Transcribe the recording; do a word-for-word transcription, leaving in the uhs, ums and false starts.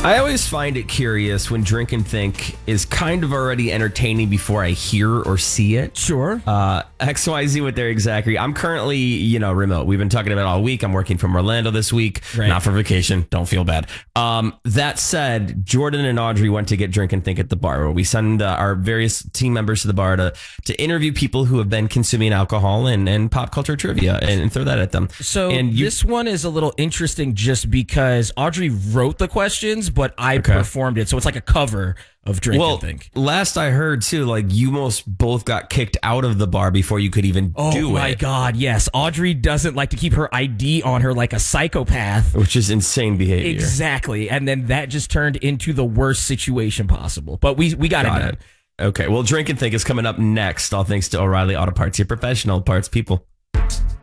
I always find it curious when Drink and Think is kind of already entertaining before I hear or see it. Sure. Uh, X Y Z with their exact. I'm currently, you know, remote. We've been talking about it all week. I'm working from Orlando this week, Right. not for vacation. Don't feel bad. Um, that said, Jordan and Audrey went to get Drink and Think at the bar, where we send uh, our various team members to the bar to to interview people who have been consuming alcohol and, and pop culture trivia and, and throw that at them. So and you, this one is a little interesting just because Audrey wrote the questions, but I Okay. performed it. So it's like a cover of Drink well, and Think. last I heard too, like you most both got kicked out of the bar before you could even Oh do my it. God, yes. Audrey doesn't like to keep her I D on her like a psychopath. Which is insane behavior. Exactly. And then that just turned into the worst situation possible. But we we got, Got it it. done. Okay, well, Drink and Think is coming up next, all thanks to O'Reilly Auto Parts, your professional parts people.